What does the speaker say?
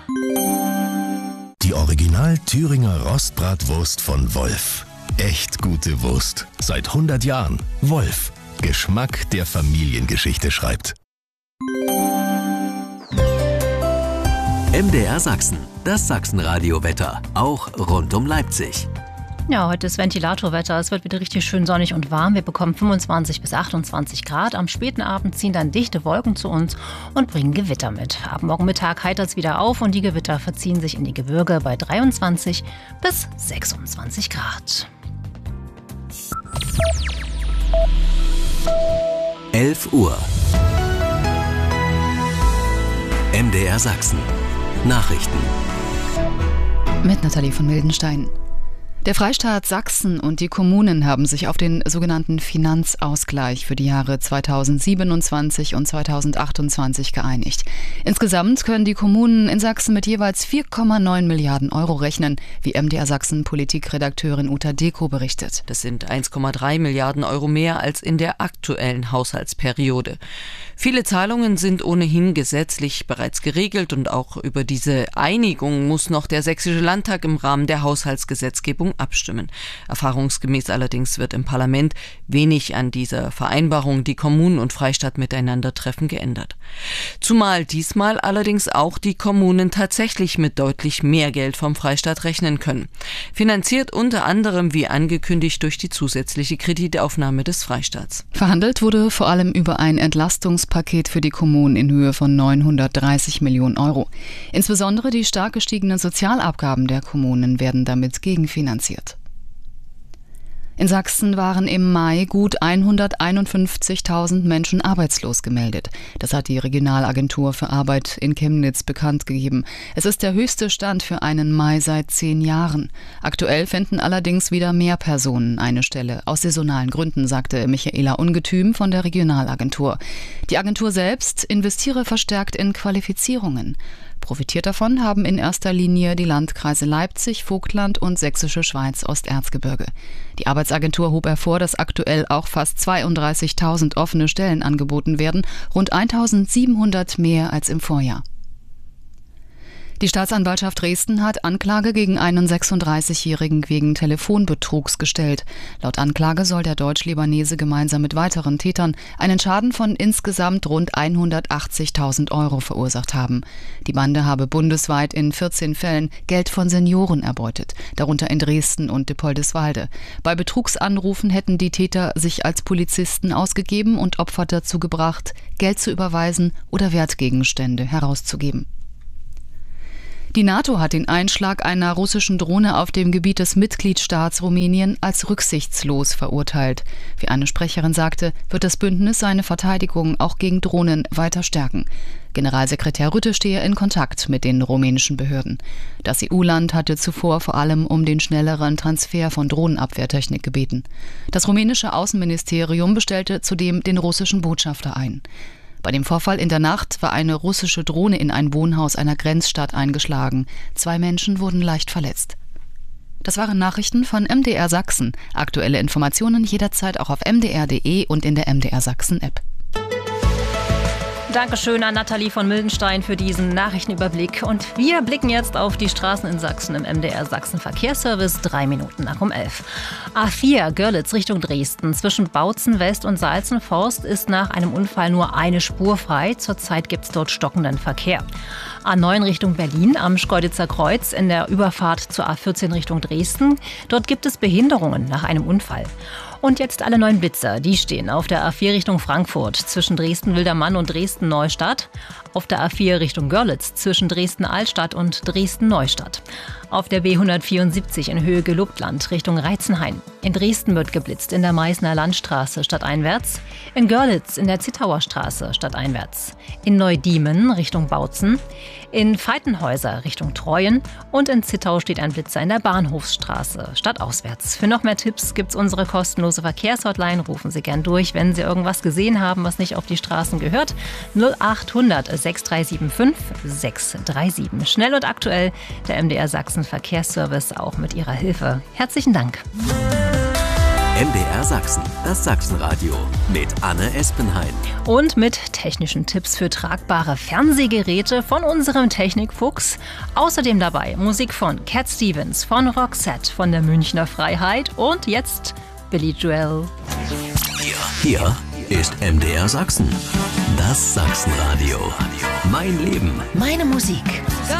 Die Original Thüringer Rostbratwurst von Wolf. Echt gute Wurst. Seit 100 Jahren. Wolf. Geschmack, der Familiengeschichte schreibt. MDR Sachsen, das Sachsenradio-Wetter, auch rund um Leipzig. Ja, heute ist Ventilatorwetter. Es wird wieder richtig schön sonnig und warm. Wir bekommen 25 bis 28 Grad. Am späten Abend ziehen dann dichte Wolken zu uns und bringen Gewitter mit. Ab morgen Mittag heitert es wieder auf und die Gewitter verziehen sich in die Gebirge bei 23 bis 26 Grad. 11 Uhr. MDR Sachsen. Nachrichten. Mit Nathalie von Mildenstein. Der Freistaat Sachsen und die Kommunen haben sich auf den sogenannten Finanzausgleich für die Jahre 2027 und 2028 geeinigt. Insgesamt können die Kommunen in Sachsen mit jeweils 4,9 Milliarden Euro rechnen, wie MDR Sachsen Politikredakteurin Uta Deko berichtet. Das sind 1,3 Milliarden Euro mehr als in der aktuellen Haushaltsperiode. Viele Zahlungen sind ohnehin gesetzlich bereits geregelt und auch über diese Einigung muss noch der Sächsische Landtag im Rahmen der Haushaltsgesetzgebung abstimmen. Erfahrungsgemäß allerdings wird im Parlament wenig an dieser Vereinbarung, die Kommunen und Freistaat miteinander treffen, geändert. Zumal diesmal allerdings auch die Kommunen tatsächlich mit deutlich mehr Geld vom Freistaat rechnen können. Finanziert unter anderem wie angekündigt durch die zusätzliche Kreditaufnahme des Freistaats. Verhandelt wurde vor allem über ein Entlastungspaket für die Kommunen in Höhe von 930 Millionen Euro. Insbesondere die stark gestiegenen Sozialabgaben der Kommunen werden damit gegenfinanziert. In Sachsen waren im Mai gut 151.000 Menschen arbeitslos gemeldet. Das hat die Regionalagentur für Arbeit in Chemnitz bekannt gegeben. Es ist der höchste Stand für einen Mai seit 10 Jahren. Aktuell finden allerdings wieder mehr Personen eine Stelle. Aus saisonalen Gründen, sagte Michaela Ungetüm von der Regionalagentur. Die Agentur selbst investiere verstärkt in Qualifizierungen. Profitiert davon haben in erster Linie die Landkreise Leipzig, Vogtland und Sächsische Schweiz-Osterzgebirge. Die Arbeitsagentur hob hervor, dass aktuell auch fast 32.000 offene Stellen angeboten werden, rund 1.700 mehr als im Vorjahr. Die Staatsanwaltschaft Dresden hat Anklage gegen einen 36-Jährigen wegen Telefonbetrugs gestellt. Laut Anklage soll der Deutsch-Libanese gemeinsam mit weiteren Tätern einen Schaden von insgesamt rund 180.000 Euro verursacht haben. Die Bande habe bundesweit in 14 Fällen Geld von Senioren erbeutet, darunter in Dresden und Dippoldiswalde. Bei Betrugsanrufen hätten die Täter sich als Polizisten ausgegeben und Opfer dazu gebracht, Geld zu überweisen oder Wertgegenstände herauszugeben. Die NATO hat den Einschlag einer russischen Drohne auf dem Gebiet des Mitgliedstaats Rumänien als rücksichtslos verurteilt. Wie eine Sprecherin sagte, wird das Bündnis seine Verteidigung auch gegen Drohnen weiter stärken. Generalsekretär Rutte stehe in Kontakt mit den rumänischen Behörden. Das EU-Land hatte zuvor vor allem um den schnelleren Transfer von Drohnenabwehrtechnik gebeten. Das rumänische Außenministerium bestellte zudem den russischen Botschafter ein. Bei dem Vorfall in der Nacht war eine russische Drohne in ein Wohnhaus einer Grenzstadt eingeschlagen. 2 Menschen wurden leicht verletzt. Das waren Nachrichten von MDR Sachsen. Aktuelle Informationen jederzeit auch auf mdr.de und in der MDR Sachsen-App. Dankeschön an Nathalie von Mildenstein für diesen Nachrichtenüberblick. Und wir blicken jetzt auf die Straßen in Sachsen im MDR Sachsen Verkehrsservice, 3 Minuten nach um 11. A4 Görlitz Richtung Dresden. Zwischen Bautzen West und Salzenforst ist nach einem Unfall nur eine Spur frei. Zurzeit gibt es dort stockenden Verkehr. A9 Richtung Berlin am Schkeuditzer Kreuz in der Überfahrt zur A14 Richtung Dresden. Dort gibt es Behinderungen nach einem Unfall. Und jetzt alle 9 Blitzer, die stehen auf der A4 Richtung Frankfurt zwischen Dresden-Wildermann und Dresden-Neustadt, auf der A4 Richtung Görlitz zwischen Dresden-Altstadt und Dresden-Neustadt, auf der B174 in Höhe Gelubtland Richtung Reitzenhain. In Dresden wird geblitzt in der Meißner Landstraße stadteinwärts, in Görlitz in der Zittauer Straße stadteinwärts, in Neudiemen Richtung Bautzen, in Veitenhäuser Richtung Treuen und in Zittau steht ein Blitzer in der Bahnhofsstraße stadtauswärts. Für noch mehr Tipps gibt's unsere kostenlose Verkehrshotline. Rufen Sie gern durch, wenn Sie irgendwas gesehen haben, was nicht auf die Straßen gehört. 0800 6375 637. Schnell und aktuell der MDR Sachsen Verkehrsservice auch mit Ihrer Hilfe. Herzlichen Dank. MDR Sachsen, das Sachsenradio mit Anne Espenheim. Und mit technischen Tipps für tragbare Fernsehgeräte von unserem Technikfuchs. Außerdem dabei Musik von Cat Stevens, von Roxette, von der Münchner Freiheit und jetzt Billy Joel. Hier ist MDR Sachsen. Das Sachsenradio. Mein Leben. Meine Musik.